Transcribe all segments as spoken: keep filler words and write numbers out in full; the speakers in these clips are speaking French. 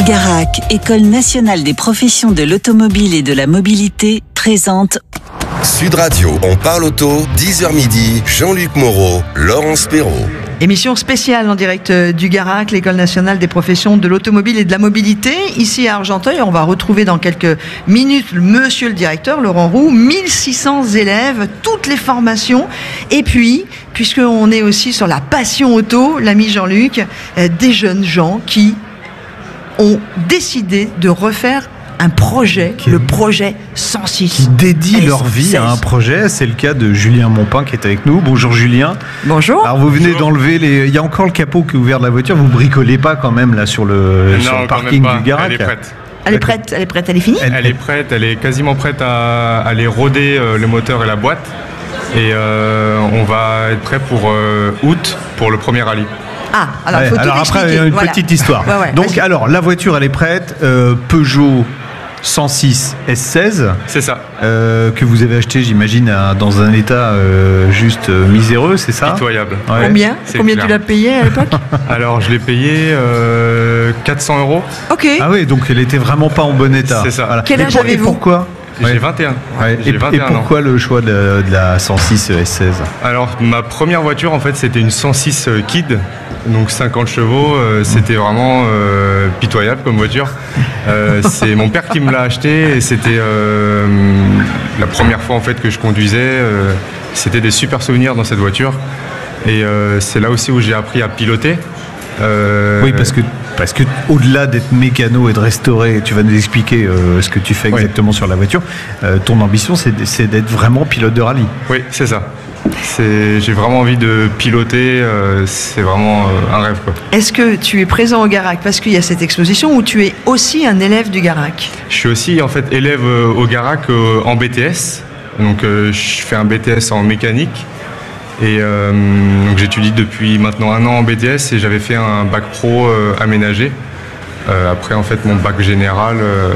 Dugarac, École nationale des professions de l'automobile et de la mobilité, présente Sud Radio, on parle auto, dix heures midi, Jean-Luc Moreau, Laurence Perrault. Émission spéciale en direct du Garac, l'École nationale des professions de l'automobile et de la mobilité. Ici à Argenteuil, on va retrouver dans quelques minutes monsieur le directeur, Laurent Roux, mille six cents élèves, toutes les formations. Et puis, puisqu'on est aussi sur la passion auto, l'ami Jean-Luc, euh, des jeunes gens qui ont décidé de refaire un projet, qui, le projet cent six. Qui dédient leur vie à un projet. C'est le cas de Julien Monpin qui est avec nous. Bonjour Julien. Bonjour. Alors vous venez Bonjour. d'enlever les... Il y a encore le capot qui est ouvert de la voiture. Vous bricolez pas quand même là sur le, non, sur le quand parking même pas. du Garac. Elle est prête. Elle est prête, elle est prête, elle est finie. Elle, Elle est prête, elle est quasiment prête à aller roder euh, le moteur et la boîte. Et euh, on va être prêt pour euh, août pour le premier rallye. Ah, alors il ouais, faut alors tout après expliquer. une Voilà. petite histoire. Ouais, ouais, Donc vas-y. alors la voiture elle est prête. Euh, Peugeot cent six S seize. C'est ça. Euh, que vous avez acheté, j'imagine, à- dans un état euh, juste euh, miséreux, c'est ça? Pitoyable. Ouais. Combien c'est Combien clair. tu l'as payé à l'époque? Alors je l'ai payé euh, quatre cents euros. Ok. Ah oui, donc elle était vraiment pas en bon état. C'est ça. Voilà. Quel Et âge pour- avez-vous Et pourquoi? Ouais. J'ai vingt et un. Ouais. J'ai Et, vingt et et un ans. pourquoi le choix de, de la cent six S seize? Alors ma première voiture en fait c'était une cent six Kid, donc cinquante chevaux, euh, c'était vraiment euh, pitoyable comme voiture. Euh, c'est mon père qui me l'a acheté et c'était euh, la première fois en fait que je conduisais. Euh, c'était des super souvenirs dans cette voiture et euh, c'est là aussi où j'ai appris à piloter. Euh, Oui, parce que, parce que au-delà d'être mécano et de restaurer, tu vas nous expliquer euh, ce que tu fais Oui. exactement sur la voiture, euh, ton ambition c'est, c'est d'être vraiment pilote de rallye. Oui, c'est ça. C'est, j'ai vraiment envie de piloter, euh, c'est vraiment euh, un rêve quoi. Est-ce que tu es présent au Garac parce qu'il y a cette exposition ou tu es aussi un élève du Garac? Je suis aussi en fait élève euh, au Garac euh, en B T S. Donc euh, je fais un B T S en mécanique. Et euh, donc j'étudie depuis maintenant un an en B T S et j'avais fait un bac pro euh, aménagé. Euh, après en fait mon bac général. euh,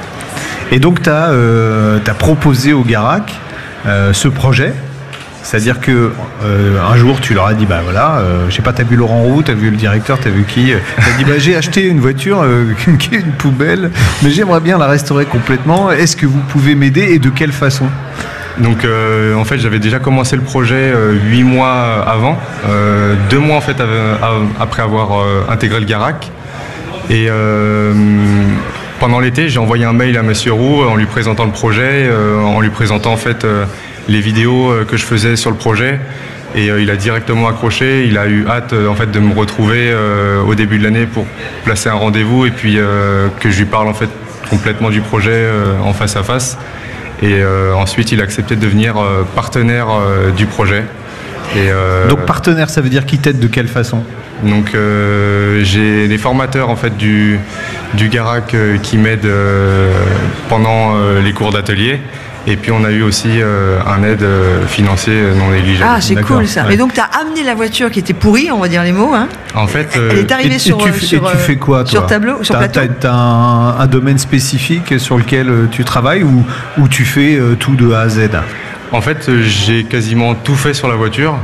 Et donc tu as euh, proposé au Garac euh, ce projet. C'est-à-dire que euh, un jour tu leur as dit bah voilà, euh, je sais pas, t'as vu Laurent Roux, t'as vu le directeur, t'as vu qui, t'as dit bah j'ai acheté une voiture euh, qui est une poubelle, mais j'aimerais bien la restaurer complètement. Est-ce que vous pouvez m'aider et de quelle façon? Donc euh, en fait j'avais déjà commencé le projet euh, huit mois avant, euh, deux mois en fait av- av- après avoir euh, intégré le Garac. Et euh, pendant l'été j'ai envoyé un mail à Monsieur Roux en lui présentant le projet, euh, en lui présentant en fait euh, les vidéos euh, que je faisais sur le projet. Et euh, il a directement accroché, il a eu hâte euh, en fait de me retrouver euh, au début de l'année pour placer un rendez-vous et puis euh, que je lui parle en fait complètement du projet euh, en face à face. Et euh, ensuite, il a accepté de devenir euh, partenaire euh, du projet. Et, euh, Donc partenaire, ça veut dire qui t'aide de quelle façon? donc euh, j'ai les formateurs en fait du du Garac euh, qui m'aident euh, pendant euh, les cours d'atelier. Et puis on a eu aussi euh, un aide euh, financier non négligeable. Ah, c'est D'accord, cool ça. ouais. Et donc tu as amené la voiture qui était pourrie, on va dire les mots. Hein. En fait, euh, Elle est arrivée Et, sur, et tu, euh, fais- sur, et tu euh, fais quoi toi? sur tableau, sur T'as- plateau. T'as, t'as un, un domaine spécifique sur lequel euh, tu travailles ou, ou tu fais euh, tout de A à Z? En fait, euh, j'ai quasiment tout fait sur la voiture.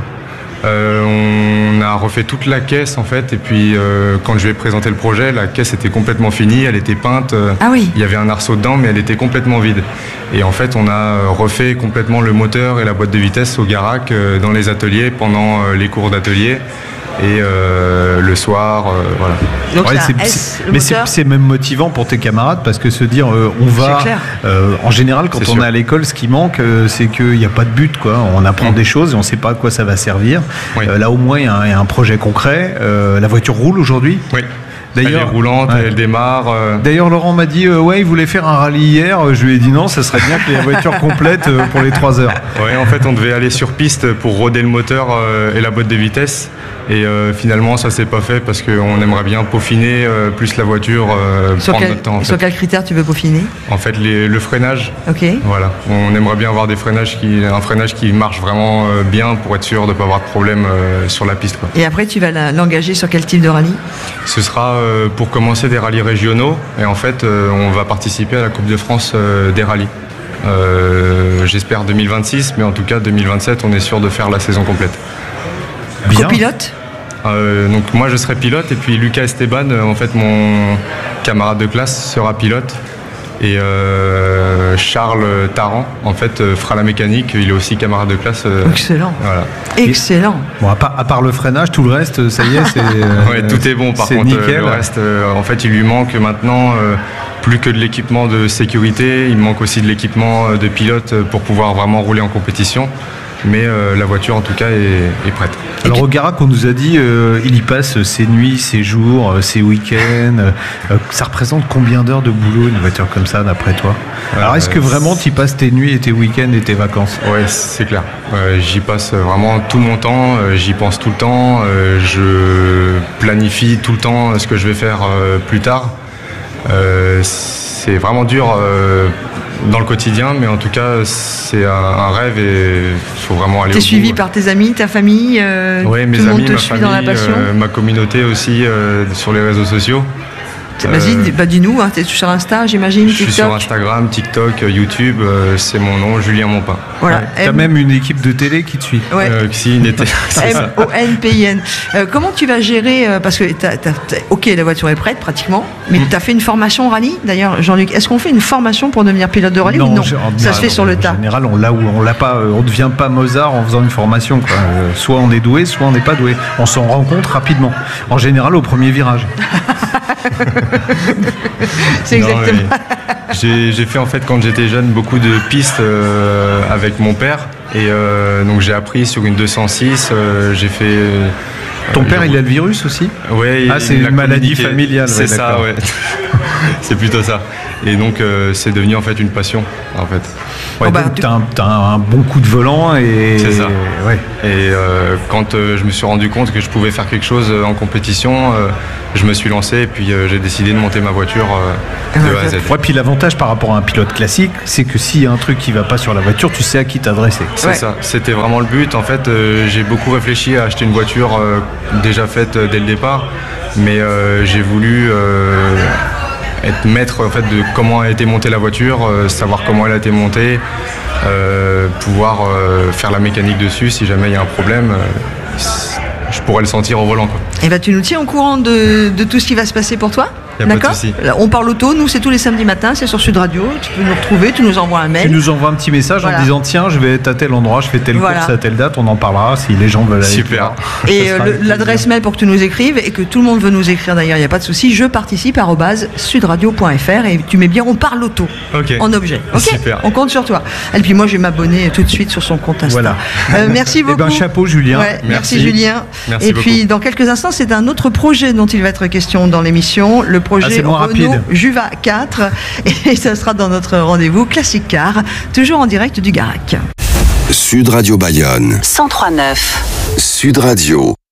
Euh, on a refait toute la caisse en fait, et puis euh, quand je lui ai présenté le projet, la caisse était complètement finie, elle était peinte. euh, Ah oui. Il y avait un arceau dedans, mais elle était complètement vide. Et en fait, on a refait complètement le moteur et la boîte de vitesse au Garac euh, dans les ateliers pendant euh, les cours d'atelier et euh, le soir, euh, voilà. Donc Ouais, ça c'est- S, c'est- le mais c'est, moteur. c'est même motivant pour tes camarades parce que se dire euh, on va C'est clair. euh, en général quand C'est on sûr. est à l'école ce qui manque euh, c'est qu'il n'y a pas de but quoi. On apprend Mm. des choses et on ne sait pas à quoi ça va servir. Oui. Euh, là au moins il y, a un- il y a un projet concret. Euh, la voiture roule aujourd'hui. Oui. D'ailleurs- elle est roulante, Ouais. elle démarre. euh, D'ailleurs Laurent m'a dit euh, ouais il voulait faire un rallye hier. Je lui ai dit non, ça serait bien que la voiture complète euh, pour les trois heures. Ouais, en fait, on devait aller sur piste pour roder le moteur euh, et la boîte de vitesse. Et euh, finalement, ça s'est pas fait parce qu'on aimerait bien peaufiner euh, plus la voiture, euh, Sur prendre quel, notre temps. En sur fait, quel critère tu veux peaufiner? En fait les- le freinage, Ok. voilà. On aimerait bien avoir des freinages qui, un freinage qui marche vraiment euh, bien pour être sûr de ne pas avoir de problème euh, sur la piste, quoi. Et après tu vas la- l'engager sur quel type de rallye? Ce sera euh, pour commencer des rallyes régionaux et en fait, euh, on va participer à la Coupe de France euh, des rallyes. Euh, J'espère deux mille vingt-six, mais en tout cas deux mille vingt-sept, on est sûr de faire la saison complète. Bien. Copilote? Euh, donc moi je serai pilote et puis Lucas Esteban, euh, en fait mon camarade de classe, sera pilote. Et euh, Charles Tarrant, en fait, euh, fera la mécanique. Il est aussi camarade de classe. Euh, Excellent. Voilà. Excellent. Bon, à part, à part le freinage, tout le reste, ça y est, c'est. Euh, ouais, tout est bon. Par c'est contre, nickel. le reste, euh, en fait, il lui manque maintenant euh, plus que de l'équipement de sécurité. Il manque aussi de l'équipement de pilote pour pouvoir vraiment rouler en compétition. Mais euh, la voiture, en tout cas, est, est prête. Alors au Garac, on nous a dit euh, il y passe ses nuits, ses jours, ses week-ends. Euh, ça représente combien d'heures de boulot une voiture comme ça, d'après toi? Alors est-ce que vraiment tu y passes tes nuits et tes week-ends et tes vacances? Ouais, c'est clair. Euh, j'y passe vraiment tout mon temps. Euh, j'y pense tout le temps. Euh, je planifie tout le temps ce que je vais faire euh, plus tard. Euh, c'est vraiment dur. Euh, dans le quotidien, mais en tout cas c'est un, un rêve et il faut vraiment aller T'es au bout. suivi par tes amis, ta famille, euh, ouais, mes tout le amis, monde te ma suit famille, dans la passion. euh, ma communauté aussi euh, sur les réseaux sociaux. Vas-y, Euh, bah, dis-nous, hein, t'es sur Insta, j'imagine, Je suis TikTok. sur Instagram, TikTok, YouTube, euh, c'est mon nom, Julien Monpin. Voilà. T'as M- même une équipe de télé qui te suit. Ouais. Euh, si, il était- c'est ça. M O N P I N. Euh, comment tu vas gérer, euh, parce que t'as, t'as- t'as- ok, la voiture est prête pratiquement, mais Mm. tu as fait une formation rallye. D'ailleurs, Jean-Luc, est-ce qu'on fait une formation pour devenir pilote de rallye ou non je- en- Ça se fait non, sur le en tas. général, on l'a ou on l'a pas. euh, On devient pas Mozart en faisant une formation, quoi. Euh, soit on est doué, soit on n'est pas doué. On s'en rend compte rapidement. En général, au premier virage. C'est Non, exactement. mais J'ai j'ai fait en fait quand j'étais jeune beaucoup de pistes euh, avec mon père et euh, donc j'ai appris sur une deux cent six. euh, j'ai fait. euh, Ton euh, père, j'ai- il a le virus aussi? Ouais, Ah, il- c'est il une a maladie communiqué. familiale, ouais, C'est ça, d'accord. ouais. C'est plutôt ça. Et donc euh, c'est devenu en fait une passion en fait. Ouais, Oh, bah, donc tu- t'as un, t'as un bon coup de volant et. C'est ça. Ouais. Et euh, quand euh, je me suis rendu compte que je pouvais faire quelque chose euh, en compétition, euh, je me suis lancé et puis euh, j'ai décidé de monter ma voiture euh, de A à Z. Ouais, puis l'avantage par rapport à un pilote classique, c'est que s'il y a un truc qui va pas sur la voiture, tu sais à qui t'adresser. C'est Ouais. ça, c'était vraiment le but. En fait, euh, j'ai beaucoup réfléchi à acheter une voiture euh, déjà faite euh, dès le départ, mais euh, j'ai voulu euh, être maître en fait, de comment a été montée la voiture, euh, savoir comment elle a été montée, euh, pouvoir euh, faire la mécanique dessus si jamais il y a un problème. euh, je pourrais le sentir au volant, quoi. Et ben tu nous tiens au courant de, de tout ce qui va se passer pour toi. Y a pas de D'accord. souci. Là, on parle auto, nous c'est tous les samedis matins, c'est sur Sud Radio. Tu peux nous retrouver, tu nous envoies un Tu mail. nous envoies un petit message Voilà. en disant tiens, je vais être à tel endroit, je fais telle Voilà. course à telle date, on en parlera si les gens veulent aller. Super. Et Ça euh, sera le- avec l'adresse plaisir. mail pour que tu nous écrives et que tout le monde veut nous écrire d'ailleurs, il n'y a pas de souci. Je participe arobase sudradio point f r et tu mets bien on parle auto Ok. en objet. Ok. Super. On compte sur toi. Et puis moi je vais m'abonner tout de suite sur son compte Insta. Voilà. Euh, merci Eh beaucoup. ben chapeau Julien. Ouais, merci. Merci. Julien. Merci et beaucoup. puis dans quelques instants, c'est un autre projet dont il va être question dans l'émission, le Ah, projet c'est moins Renault rapide. Juva quatre. Et ça sera dans notre rendez-vous Classic Car, toujours en direct du Garac. Sud Radio Bayonne. cent trois neuf. Sud Radio.